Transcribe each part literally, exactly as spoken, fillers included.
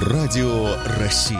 Радио России.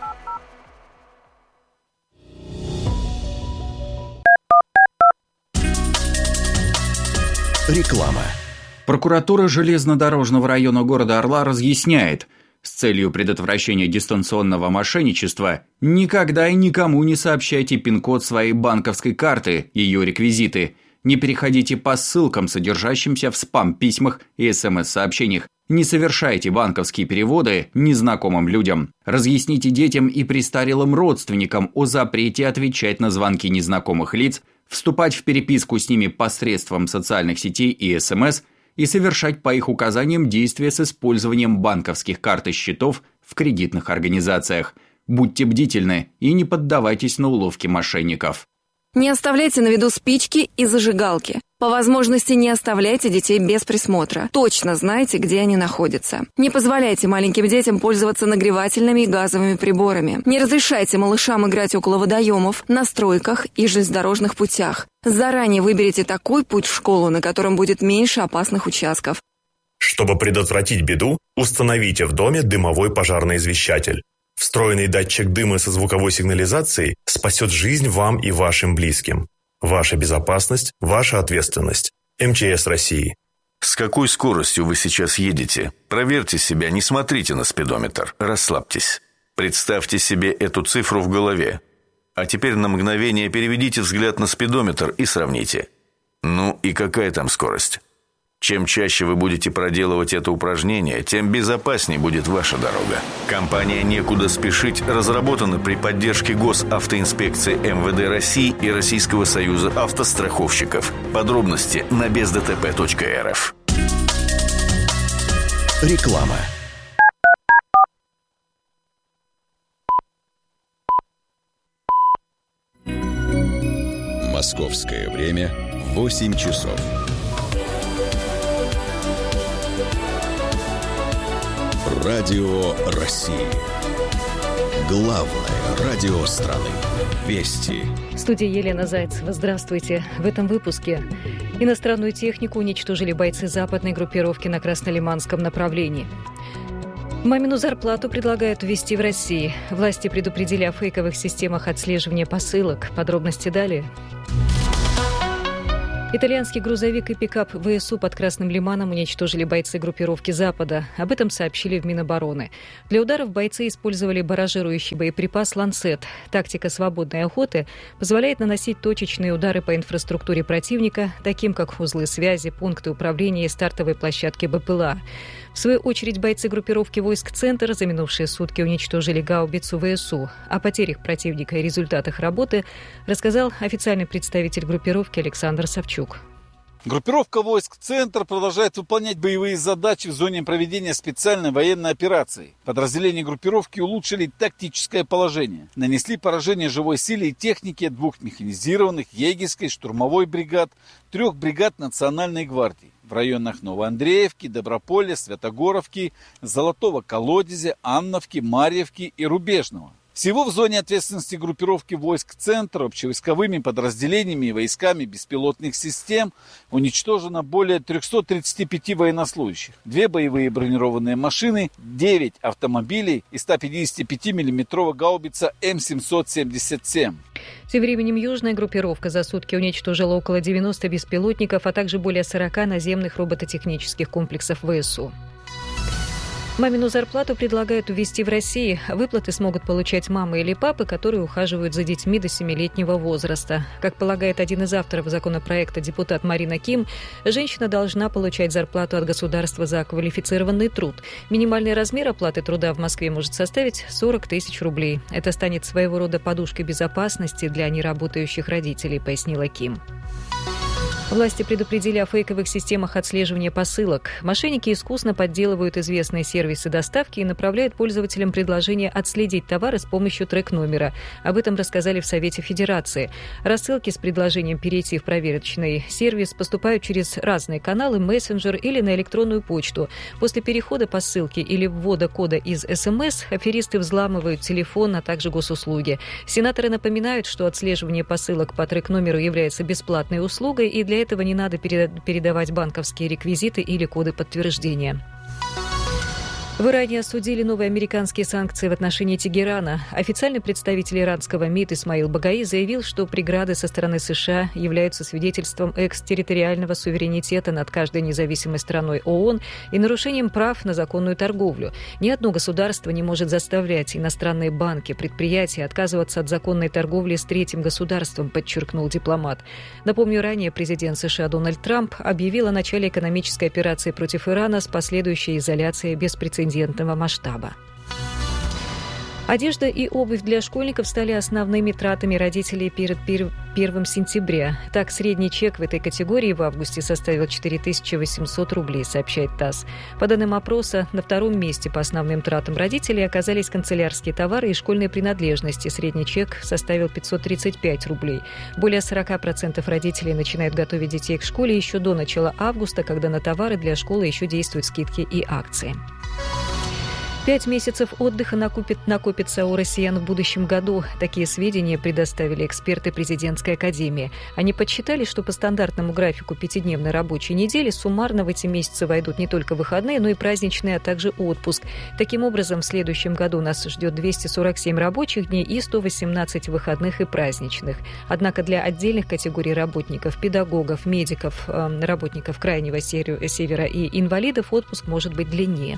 Реклама. Прокуратура железнодорожного района города Орла разъясняет, с целью предотвращения дистанционного мошенничества никогда и никому не сообщайте пин-код своей банковской карты, ее реквизиты. Не переходите по ссылкам, содержащимся в спам-письмах и смс-сообщениях. Не совершайте банковские переводы незнакомым людям. Разъясните детям и престарелым родственникам о запрете отвечать на звонки незнакомых лиц, вступать в переписку с ними посредством социальных сетей и СМС и совершать по их указаниям действия с использованием банковских карт и счетов в кредитных организациях. Будьте бдительны и не поддавайтесь на уловки мошенников. Не оставляйте на виду спички и зажигалки. По возможности не оставляйте детей без присмотра. Точно знайте, где они находятся. Не позволяйте маленьким детям пользоваться нагревательными и газовыми приборами. Не разрешайте малышам играть около водоемов, на стройках и железнодорожных путях. Заранее выберите такой путь в школу, на котором будет меньше опасных участков. Чтобы предотвратить беду, установите в доме дымовой пожарный извещатель. Встроенный датчик дыма со звуковой сигнализацией спасет жизнь вам и вашим близким. Ваша безопасность – ваша ответственность. эм че эс России. С какой скоростью вы сейчас едете? Проверьте себя, не смотрите на спидометр, расслабьтесь. Представьте себе эту цифру в голове. А теперь на мгновение переведите взгляд на спидометр и сравните. Ну и какая там скорость? Чем чаще вы будете проделывать это упражнение, тем безопаснее будет ваша дорога. Компания «Некуда спешить» разработана при поддержке Госавтоинспекции эм вэ дэ России и Российского союза автостраховщиков. Подробности на без дэ тэ пэ точка эр эф. Реклама. Московское время восемь часов. Радио России. Главное радио страны. Вести. В студии Елена Зайцева. Здравствуйте. В этом выпуске. Иностранную технику уничтожили бойцы западной группировки на Краснолиманском направлении. Мамину зарплату предлагают ввести в России. Власти предупредили о фейковых системах отслеживания посылок. Подробности далее. Итальянский грузовик и пикап вэ эс у под Красным Лиманом уничтожили бойцы группировки Запада. Об этом сообщили в Минобороны. Для ударов бойцы использовали барражирующий боеприпас «Ланцет». Тактика свободной охоты позволяет наносить точечные удары по инфраструктуре противника, таким как узлы связи, пункты управления и стартовые площадки бэ пэ эл а. В свою очередь, бойцы группировки войск «Центр» за минувшие сутки уничтожили гаубицу вэ эс у. О потерях противника и результатах работы рассказал официальный представитель группировки Александр Савчук. Группировка войск «Центр» продолжает выполнять боевые задачи в зоне проведения специальной военной операции. Подразделения группировки улучшили тактическое положение. Нанесли поражение живой силе и технике двух механизированных, егерской, штурмовой бригад, трех бригад Национальной гвардии в районах Новоандреевки, Доброполя, Святогоровки, Золотого колодезя, Анновки, Марьевки и Рубежного. Всего в зоне ответственности группировки войск «Центр» общевойсковыми подразделениями и войсками беспилотных систем уничтожено более триста тридцать пять военнослужащих, две боевые бронированные машины, девять автомобилей и сто пятьдесят пять миллиметровая гаубица эм семьсот семьдесят семь. Тем временем южная группировка за сутки уничтожила около девяноста беспилотников, а также более сорока наземных робототехнических комплексов вэ эс у. Мамину зарплату предлагают ввести в России. Выплаты смогут получать мамы или папы, которые ухаживают за детьми до семилетнего возраста. Как полагает один из авторов законопроекта депутат Марина Ким, женщина должна получать зарплату от государства за квалифицированный труд. Минимальный размер оплаты труда в Москве может составить сорок тысяч рублей. Это станет своего рода подушкой безопасности для неработающих родителей, пояснила Ким. Власти предупредили о фейковых системах отслеживания посылок. Мошенники искусно подделывают известные сервисы доставки и направляют пользователям предложение отследить товары с помощью трек-номера. Об этом рассказали в Совете Федерации. Рассылки с предложением перейти в проверочный сервис поступают через разные каналы, мессенджер или на электронную почту. После перехода по ссылке или ввода кода из эс эм эс аферисты взламывают телефон, а также госуслуги. Сенаторы напоминают, что отслеживание посылок по трек-номеру является бесплатной услугой, и для этого не надо передавать банковские реквизиты или коды подтверждения. В Иране осудили новые американские санкции в отношении Тегерана. Официальный представитель иранского МИД Исмаил Багаи заявил, что преграды со стороны США являются свидетельством экстерриториального суверенитета над каждой независимой страной ООН и нарушением прав на законную торговлю. Ни одно государство не может заставлять иностранные банки, предприятия отказываться от законной торговли с третьим государством, подчеркнул дипломат. Напомню, ранее президент США Дональд Трамп объявил о начале экономической операции против Ирана с последующей изоляцией беспрецедентного масштаба. Одежда и обувь для школьников стали основными тратами родителей перед первым сентября. Так, средний чек в этой категории в августе составил четыре тысячи восемьсот рублей, сообщает ТАСС. По данным опроса, на втором месте по основным тратам родителей оказались канцелярские товары и школьные принадлежности. Средний чек составил пятьсот тридцать пять рублей. Более сорок процентов родителей начинают готовить детей к школе еще до начала августа, когда на товары для школы еще действуют скидки и акции. Пять месяцев отдыха накопит, накопится у россиян в будущем году. Такие сведения предоставили эксперты президентской академии. Они подсчитали, что по стандартному графику пятидневной рабочей недели суммарно в эти месяцы войдут не только выходные, но и праздничные, а также отпуск. Таким образом, в следующем году нас ждет двести сорок семь рабочих дней и сто восемнадцать выходных и праздничных. Однако для отдельных категорий работников, педагогов, медиков, работников Крайнего Севера и инвалидов отпуск может быть длиннее.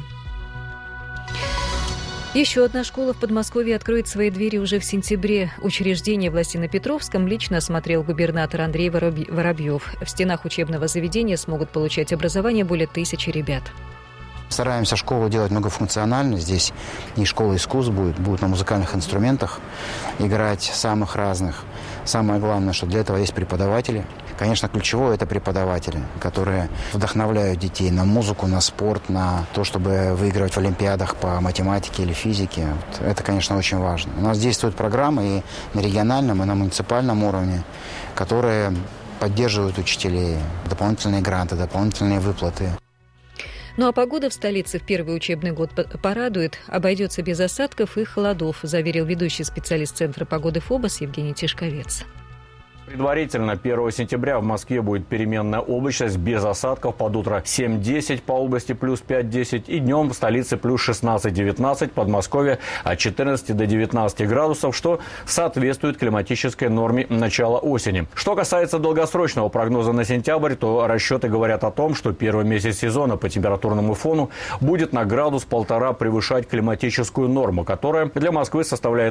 Еще одна школа в Подмосковье откроет свои двери уже в сентябре. Учреждение в Лосино-Петровском лично осмотрел губернатор Андрей Воробьев. В стенах учебного заведения смогут получать образование более тысячи ребят. Стараемся школу делать многофункциональной. Здесь и школа искусств будет, будут на музыкальных инструментах играть самых разных. Самое главное, что для этого есть преподаватели. Конечно, ключевое – это преподаватели, которые вдохновляют детей на музыку, на спорт, на то, чтобы выигрывать в олимпиадах по математике или физике. Вот это, конечно, очень важно. У нас действуют программы и на региональном, и на муниципальном уровне, которые поддерживают учителей, дополнительные гранты, дополнительные выплаты. Ну а погода в столице в первый учебный год порадует. Обойдется без осадков и холодов, заверил ведущий специалист Центра погоды ФОБОС Евгений Тишковец. Предварительно первого сентября в Москве будет переменная облачность без осадков. Под утро семь-десять, по области плюс пять-десять. И днем в столице плюс шестнадцать-девятнадцать, Подмосковье от четырнадцати до девятнадцати градусов, что соответствует климатической норме начала осени. Что касается долгосрочного прогноза на сентябрь, то расчеты говорят о том, что первый месяц сезона по температурному фону будет на градус-полтора превышать климатическую норму, которая для Москвы составляет